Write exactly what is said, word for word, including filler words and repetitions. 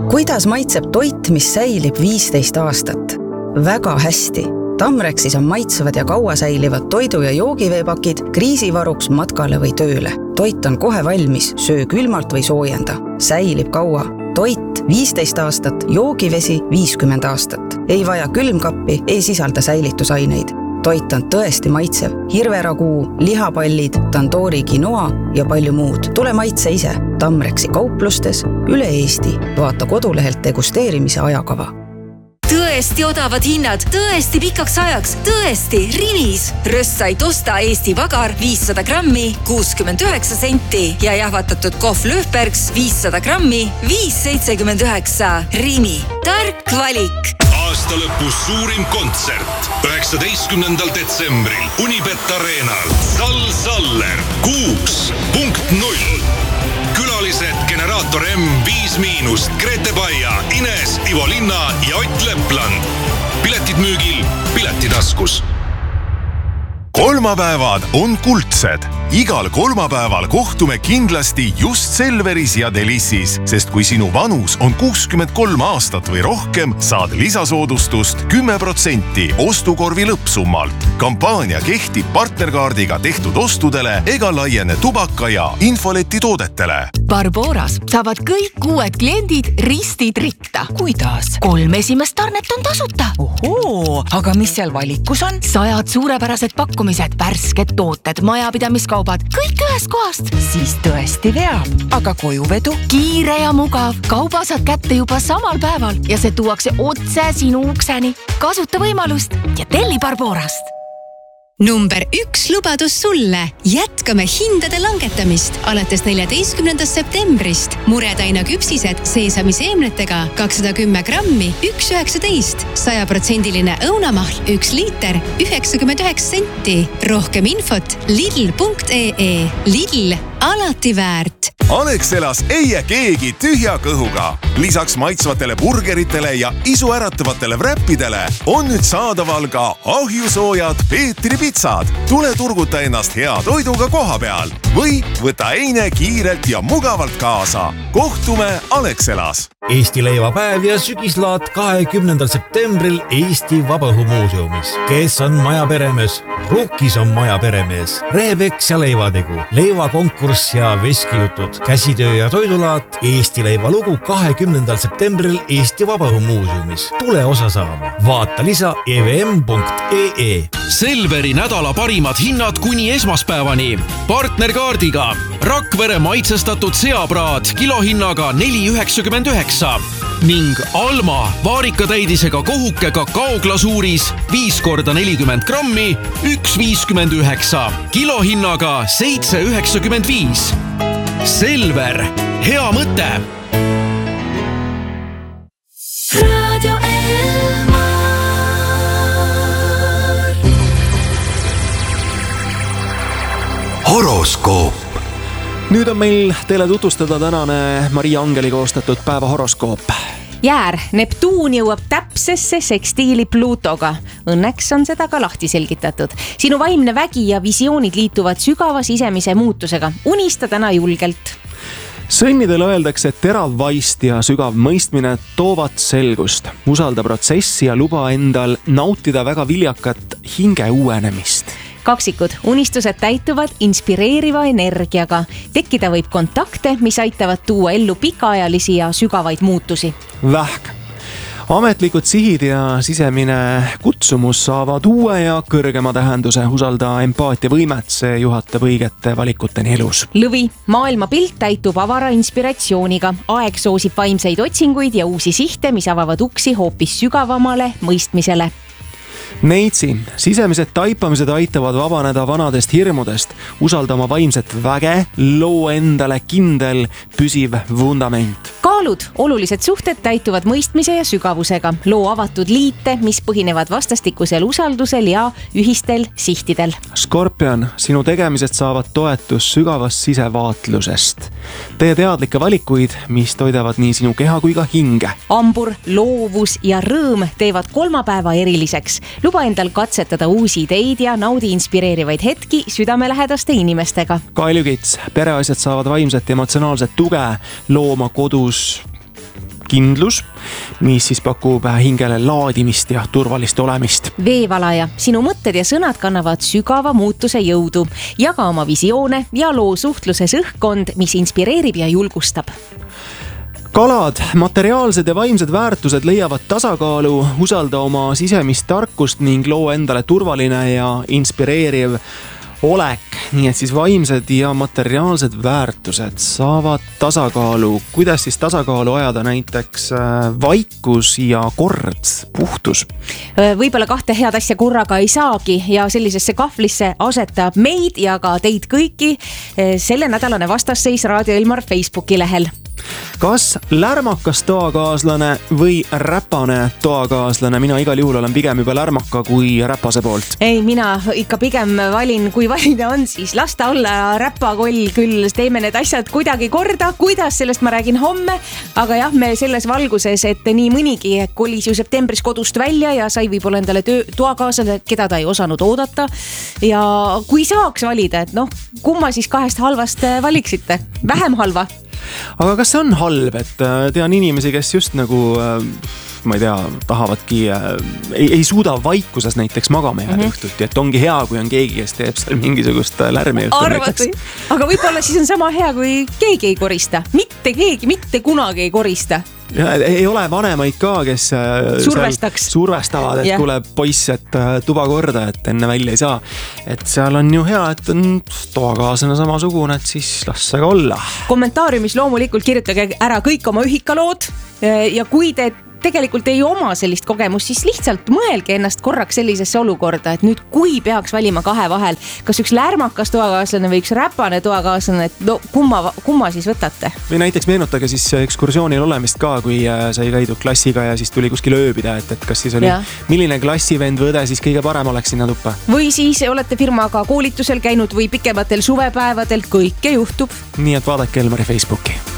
Kuidas maitseb toit, mis säilib viisteist aastat? Väga hästi. Tamrexis on maitsevad ja kaua säilivad toidu- ja joogiveepakid kriisivaruks matkale või tööle. Toit on kohe valmis, söö külmalt või soojenda. Säilib kaua. Toit viisteist aastat, joogivesi viiskümmend aastat. Ei vaja külmkappi, ei sisalda säilitusaineid. Toit on tõesti maitsev. Hirveraguu, lihapallid, tandoori quinoa ja palju muud. Tule maitse ise. Tamrexi kauplustes üle Eesti. Vaata kodulehelt degusteerimise ajakava. Tõesti odavad hinnad, tõesti pikaks ajaks, tõesti Rimis. Röstsait osta Eesti Vagar viissada grammi, kuuskümmend üheksa senti ja jahvatatud kohv Löfbergs viissada grammi, viis seitsekümmend üheksa. Rimi. Tark valik. Aasta lõpus suurim kontsert. üheksateistkümnendal detsembril Unibet Arenal. Sal Saller. kuus punkt null. Külalised Generaator M viis miinust, Grete Baia, Ines, Ivo Linna ja Ott Lepland. Piletid müügil Piletitaskus. Kolmapäevad on kuldsed. Igal kolmapäeval kohtume kindlasti just Selveris ja Delissis, sest kui sinu vanus on kuuskümmend kolm aastat või rohkem, saad lisasoodustust kümme protsenti ostukorvi lõppsummalt. Kampaania kehtib partnerkaardiga tehtud ostudele ega laiene tubaka ja infoleti toodetele. Barboras saavad kõik uued kliendid ristid ritta. Kuidas? Kolm esimest tarnet on tasuta. Ohoo, aga mis seal valikus on? Sajad suurepärased pakkumised, värsked tooted, majapidamiskaubad, kõik ühest kohast. Siis tõesti veab. Aga kojuvedu? Kiire ja mugav. Kauba saad kätte juba samal päeval ja see tuuakse otse sinu ukseni. Kasuta võimalust ja telli Barborast. Number üks lubadus sulle. Jätkame hindade langetamist alates neljateistkümnendast septembrist. Muretaina küpsised seesamiseemnetega kakssada kümme grammi, üks üheksateist. Sajaprotsendiline õunamahl, üks liiter, üheksakümmend üheksa senti. Rohkem infot lidl punkt ee. Lidl, alati väärt. Alexelas ei jää keegi tühja kõhuga. Lisaks maitsvatele burgeritele ja isu äratavatele wrappidele on nüüd saadaval ka ahjusoojad Peetri pitsad. Tule turguta ennast hea toiduga koha peal või võta eine kiirelt ja mugavalt kaasa. Kohtume Alexelas. Eesti leivapäev ja sügislaat kahekümnendal septembril Eesti Vabaõhumuuseumis. Kes on maja peremees? Ruukis on maja peremees. Rehepeks ja leivategu, leivakonkurss ja veskijutud, käsitöö ja toidulaat, Eesti leivalugu kahekümnendal septembril Eesti Vabaõhumuuseumis. Tule osa saama. Vaata lisa e v m punkt ee. Selveri nädala parimad hinnad kuni esmaspäevani. Partnerkaardiga Rakvere maitsestatud seapraad kilohinnaga neli üheksakümmend üheksa ning Alma vaarikatäidisega kohuke kakaoglasuuris viis korda nelikümmend grammi, üks viiskümmend üheksa, kilohinnaga seitse üheksakümmend viis. Selver, hea mõte! Radio Elmar. Horoskoop. Nüüd on meil teile tutvustada tänane Maria Angeli koostatud päeva horoskoop. Jäär, Neptuun jõuab täpsesse sekstiili Pluutoga. Õnneks on seda ka lahti selgitatud. Sinu vaimne vägi ja visioonid liituvad sügava sisemise muutusega. Unista täna julgelt. Sõnnidele öeldakse, et terav vaist ja sügav mõistmine toovad selgust. Usalda protsessi ja luba endal nautida väga viljakat hinge uuenemist. Kaksikud, unistused täituvad inspireeriva energiaga. Tekkida võib kontakte, mis aitavad tuua ellu pikaajalisi ja sügavaid muutusi. Vähk. Ametlikud sihid ja sisemine kutsumus saavad uue ja kõrgema tähenduse. Usalda empaatia võimet, see juhatab õigete valikuteni elus. Lõvi, maailma pilt täitub avara inspiratsiooniga. Aeg soosib vaimseid otsinguid ja uusi sihte, mis avavad uksi hoopis sügavamale mõistmisele. Neitsi, sisemised taipamised aitavad vabaneda vanadest hirmudest. Usalda oma vaimset väge, loo endale kindel, püsiv vundament. Kaalud, olulised suhted täituvad mõistmise ja sügavusega. Loo avatud liite, mis põhinevad vastastikusel usaldusel ja ühistel sihtidel. Skorpion, sinu tegemised saavad toetus sügavast sisevaatlusest. Tee teadlikke valikuid, mis toidavad nii sinu keha kui ka hinge. Ambur, loovus ja rõõm teevad kolmapäeva eriliseks. Luba endal katsetada uusi ideid ja naudi inspireerivaid hetki südamelähedaste inimestega. Kaljukits, pereasjad saavad vaimset ja emotsionaalset tuge. Looma kodus kindlus, mis siis pakub hingele laadimist ja turvalist olemist. Veevalaja, sinu mõtted ja sõnad kannavad sügava muutuse jõudu. Jaga oma visioone ja loo suhtluses õhkkond, mis inspireerib ja julgustab. Kalad, materiaalsed ja vaimsed väärtused leiavad tasakaalu, usalda oma sisemist tarkust ning loo endale turvaline ja inspireeriv olek. Nii et siis vaimsed ja materiaalsed väärtused saavad tasakaalu. Kuidas siis tasakaalu ajada näiteks vaikus ja kord, puhtus? Võib-olla kahte head asja korraga ei saagi ja sellisesse kahvlisse asetab meid ja ka teid kõiki selle nädalane vastasseis Raadio Elmar Facebooki lehel. Kas lärmakas toakaaslane või räpane toakaaslane? Mina igal juhul olen pigem juba lärmaka kui räpase poolt. Ei, mina ikka pigem valin, kui valida on, siis lasta olla räpakoll, küll teeme need asjad kuidagi korda. Kuidas, sellest ma räägin homme, aga jah, me selles valguses, et nii mõnigi kolis ju septembris kodust välja ja sai võib-olla endale töö, toakaaslane, keda ta ei osanud oodata. Ja kui saaks valida, et noh, kumma siis kahest halvast valiksite? Vähem halva. Aga kas see on halb, et tean inimesi, kes just nagu, ma ei tea, tahavadki, ei, ei suuda vaikuses näiteks magama jääda mm-hmm. õhtuti, et ongi hea, kui on keegi, kes teeb seal mingisugust lärmi õhtul. Arvad või? Aga võib-olla siis on sama hea, kui keegi ei korista. Mitte keegi, mitte kunagi ei korista. Ja, ei ole vanemaid ka, kes survestavad, et yeah. kuule poiss, et tuba korda, et enne välja ei saa. Et seal on ju hea, et on toakaaslane samasugune, et siis las see ka olla. Kommentaariumis loomulikult kirjutage ära kõik oma ühikalood ja kui te tegelikult ei oma sellist kogemust, siis lihtsalt mõelge ennast korraks sellisesse olukorda, et nüüd kui peaks valima kahe vahel, kas üks lärmakas toakaaslane või üks räpane toakaaslane, et no kumma, kumma siis võtate? Või näiteks meenutage siis ekskursioonil olemist ka, kui sai käidud klassiga ja siis tuli kuskil ööbida, et, et kas siis oli, ja. milline klassivend või õde siis kõige parem oleks sinna tuppa? Või siis olete firmaga koolitusel käinud või pikematel suvepäevadel, kõike juhtub. Nii et vaadake Elmari Facebooki.